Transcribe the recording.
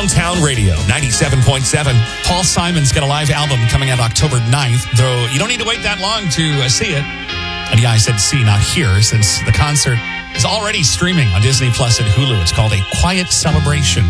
Downtown Radio, 97.7. Paul Simon's got a live album coming out October 9th, though you don't need to wait that long to see it. And yeah, I said see, not hear, since the concert is already streaming on Disney Plus and Hulu. It's called A Quiet Celebration.